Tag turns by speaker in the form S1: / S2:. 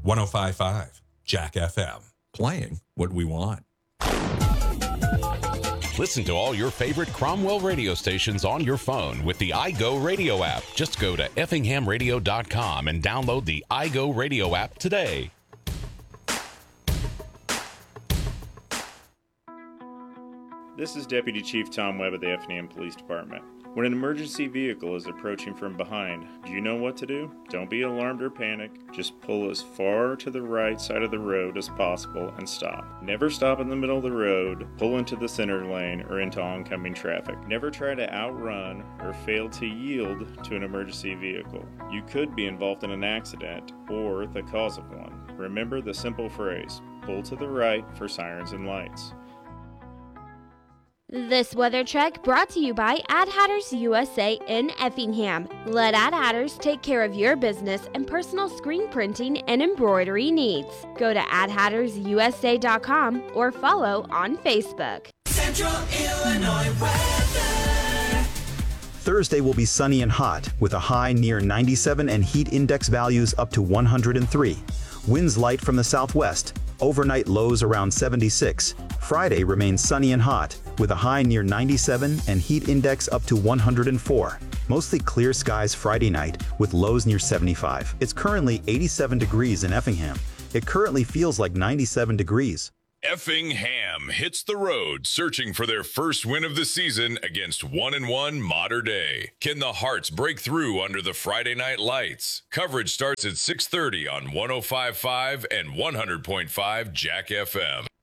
S1: 105.5 Jack FM. Playing what we want.
S2: Listen to all your favorite Cromwell radio stations on your phone with the iGo Radio app. Just go to effinghamradio.com and download the iGo Radio app today.
S3: This is Deputy Chief Tom Webb of the Effingham Police Department. When an emergency vehicle is approaching from behind, do you know what to do? Don't be alarmed or panic. Just pull as far to the right side of the road as possible and stop. Never stop in the middle of the road, pull into the center lane or into oncoming traffic. Never try to outrun or fail to yield to an emergency vehicle. You could be involved in an accident or the cause of one. Remember the simple phrase, pull to the right for sirens and lights.
S4: This weather check brought to you by Ad Hatters USA in Effingham. Let Ad Hatters take care of your business and personal screen printing and embroidery needs. Go to adhattersusa.com or follow on Facebook.
S5: Central Illinois weather.
S6: Thursday will be sunny and hot with a high near 97 and heat index values up to 103. Winds light from the southwest. Overnight lows around 76. Friday remains sunny and hot with a high near 97 and heat index up to 104. Mostly clear skies Friday night with lows near 75. It's currently 87 degrees in Effingham. It currently feels like 97 degrees.
S7: Effingham hits the road searching for their first win of the season against 1-1 Mater Dei. Can the Hearts break through under the Friday night lights? Coverage starts at 6:30 on 105.5 and 100.5 Jack FM.